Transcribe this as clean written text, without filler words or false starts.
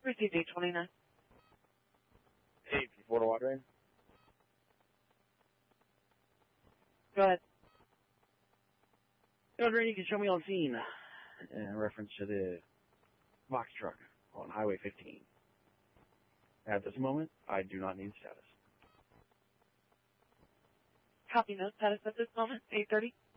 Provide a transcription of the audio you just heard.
Received 829. Hey, Florida Water. Go ahead. You can show me on scene in reference to the box truck on Highway 15. At this moment, I do not need status. Copy no status at this moment, 830.